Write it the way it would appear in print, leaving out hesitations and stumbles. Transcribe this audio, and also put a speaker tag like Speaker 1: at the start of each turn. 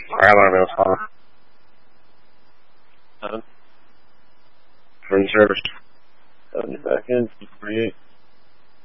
Speaker 1: Fire alarm is on.
Speaker 2: 7.
Speaker 1: In service.
Speaker 2: 7 back in. 48.